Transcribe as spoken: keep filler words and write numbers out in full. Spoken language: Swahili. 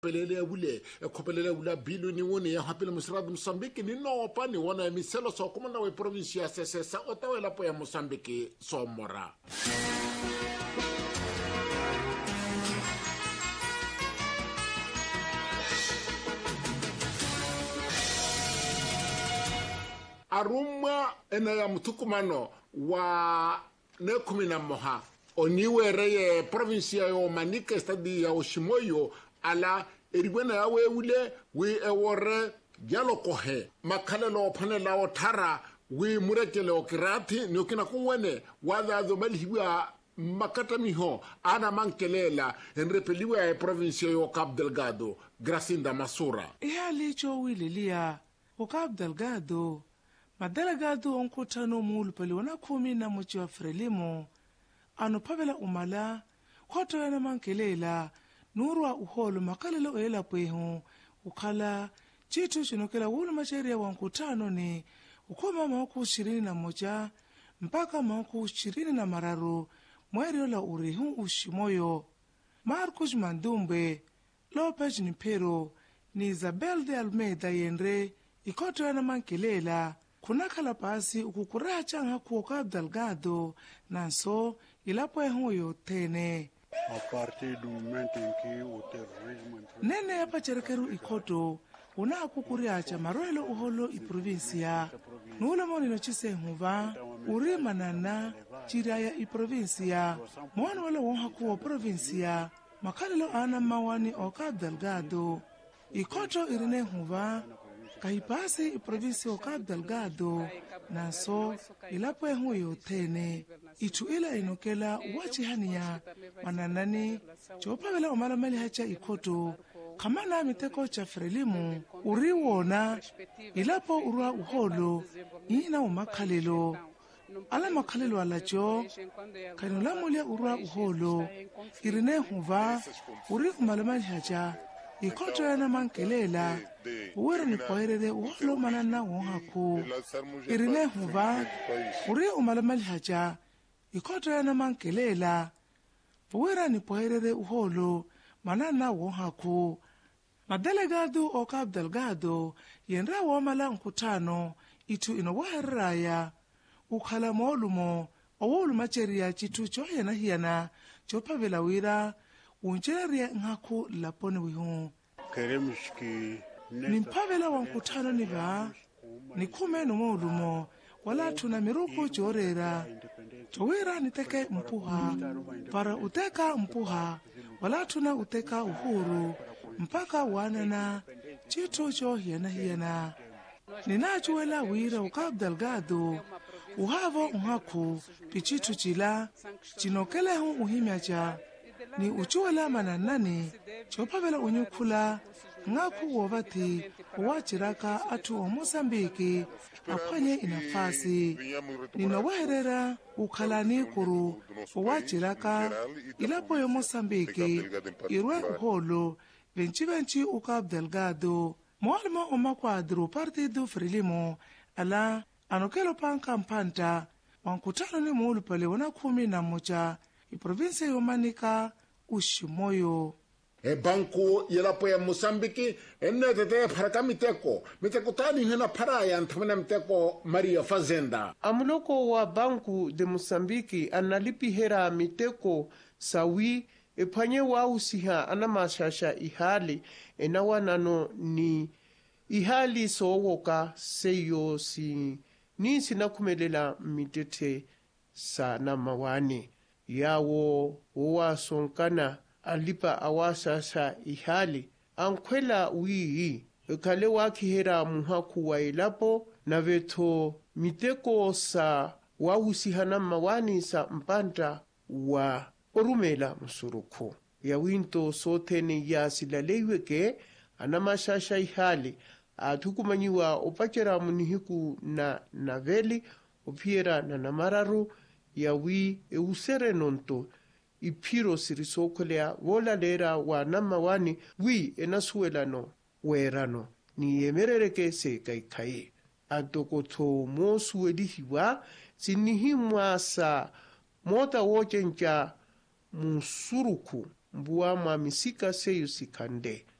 khopelele bule e khopelele bula bilu ni woni ya hapile Mosiradi Mozambique ni no pa ni wona miselo so komona we province ya Sesesa otawela po ya Mozambique somora arumwa ena ya mtukumano wa nekumina moha oniwere ye province ya Manica stadi ya Oshimoyo ala eribena ya weule we ewore jalo kohe makalelo panela otara we murekele okirati nyokina kunwene wada zobalhiwa makata miho ana mankelela enrepeliwa ya province ya Cabo Delgado Gracinda Masura ihali cho wililia o Cabo Delgado madelegado onkutano mulu pali wana kumi na mochi wa Frelimo ano pavela umala khoto yana mankelela nurwa uholo makalelo ela pwehu ukhala chitu chinokela wulu macheria wa nkutano ni ukoma maoku ishirini na moja mpaka maoku ishirini na mararu mweri la urihu Ushimoyo Marcos Mandumbe Lopez Nipero ni Isabel de Almeida yenre ikoto yana mankelela kunakhala pasi ukukuracha ngakho ka Delgado nanso ilapo ehuyo tene a partir do momento em que o terrorismo nene yapacherekeru ikoto una akukuriacha marwelo uholo i provincia nula monino chisehuva uri manana chiraya i provincia mwana wala wonhakuwa provincia makalelo ana mawani o ka Delgado ikoto irine huva kahipasi i provinsi o Cabo Delgado naso ilapo ehuyo tene itu ila inokela wachihania mananani chopavela omalamali hacha ikoto kamana miteko cha Frelimo uri wona ilapo urwa uholo ina umakhalelo ala makhalelo alacho kanula mulia urwa uholo irine huva uri umalamali hacha ikoto yana mankelela uwere ni poherere uholo manana wonhaku irine huva uri umalamali hacha ikoto yana mankelela uwere ni poherere uholo manana wonhaku madelegado o Cabo Delgado yenra womala nkutano itu inowaherraya ukhala molumo owolu macheria chitu choyena hiyana chopavela wira uncheria ngakho lapone wihu queremos que nimpavela wa nkutano niva nikhume nomolumo wala tuna miruko chorera chowira niteke mpuha para uteka mpuha wala tuna uteka uhuru mpaka wanana chitu cho hiyana hiyana ninachuwela wira u Cabo Delgado uhavo ngakho pichitu chila chinokelehu uhimyacha ni uchuwela mananani chopavela unyukhula ngakho wovati wachiraka atu o Mozambique aphwanye inafasi ninowaherera ukhalani kuru wachiraka ilapo yo Mozambique irwe uholo venchi venchi u Cabo Delgado mwalima omakwadru Partido Frelimo ala anokelo panka mpanta wankutano ni muulu pale wana kumi na moja i province yo Manica Ushimoyo e banku yelapo ya Mozambique enne tete paraka miteko miteko tani hena paraya nthamana miteko Maria Fazenda amuloko wa banku de Mozambique analipihera miteko sawi ephanye wa usiha anamashasha ihali enawanano ni ihali sowoka seyo si ni sinakhumelela mitete sana mawani yawo owasonkana alipa awasasa ihali ankwela wii ekale wakihera muhaku wa ilapo na veto miteko sa wahusihana mawani sa mpanta wa orumela musuruku ya winto sotene ya silaleiweke anamashasha ihali atukumanyiwa opachera munihiku na naveli opiera na namararu ya wi eusere nonto ipiro sirisokolea wola lera wa namawani wi enasuelano werano ni emerereke se kaikai antokoto mosuelihiwa sinihimwa sa mota wochencha musuruku mbuwa mamisika seyu sikande